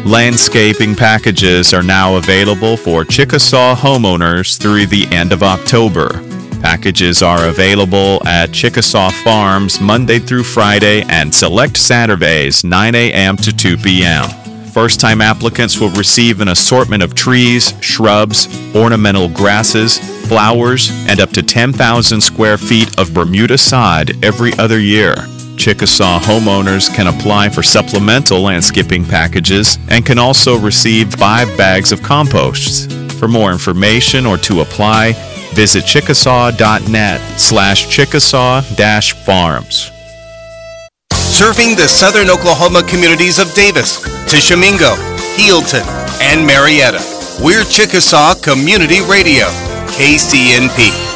Landscaping packages are now available for Chickasaw homeowners through the end of October. Packages are available at Chickasaw Farms Monday through Friday and select Saturdays 9 a.m. to 2 p.m. First-time applicants will receive an assortment of trees, shrubs, ornamental grasses, flowers, and up to 10,000 square feet of Bermuda sod every other year. Chickasaw homeowners can apply for supplemental landscaping packages and can also receive 5 bags of compost. For more information or to apply, visit chickasaw.net/Chickasaw-farms. Serving the southern Oklahoma communities of Davis, Tishomingo, Healdton, and Marietta. We're Chickasaw Community Radio, KCNP.